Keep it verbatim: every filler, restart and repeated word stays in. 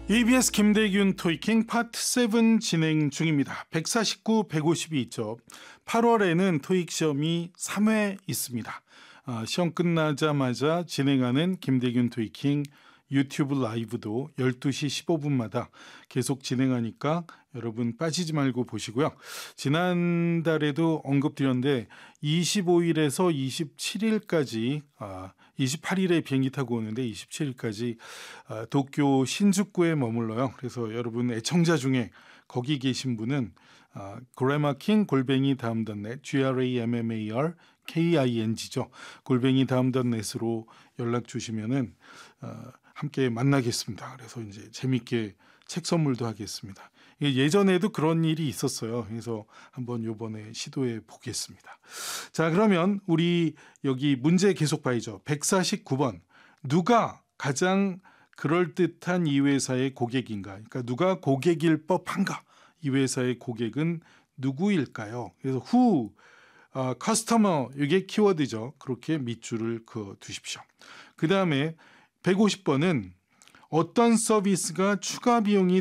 이비에스 김대균 토익킹 파트 칠 진행 중입니다. 백사십구, 백오십이 있죠. 팔월에는 토익 시험이 삼 회 있습니다. 아, 시험 끝나자마자 진행하는 김대균 토익킹 유튜브 라이브도 열두 시 십오 분마다 계속 진행하니까 여러분 빠지지 말고 보시고요. 지난달에도 언급드렸는데 이십오 일에서 이십칠 일까지 아, 이십팔 일에 비행기 타고 오는데 이십칠 일까지 아, 도쿄 신주쿠에 머물러요. 그래서 여러분 애청자 중에 거기 계신 분은 아, 그래머킹 골뱅이 다음 닷넷 G-R-A-M-M-A-R K-I-N-G죠. 골뱅이 다음 닷넷으로 연락 주시면은 어, 함께 만나겠습니다. 그래서 이제 재밌게 책 선물도 하겠습니다. 예전에도 그런 일이 있었어요. 그래서 한번 요번에 시도해 보겠습니다. 자, 그러면 우리 여기 문제 계속 봐야죠. 백사십구 번. 누가 가장 그럴듯한 이 회사의 고객인가? 그러니까 누가 고객일 법한가? 이 회사의 고객은 누구일까요? 그래서 who, 어, customer 이게 키워드죠. 그렇게 밑줄을 그어 두십시오. 그 다음에 백오십 번은 어떤 서비스가 추가 비용이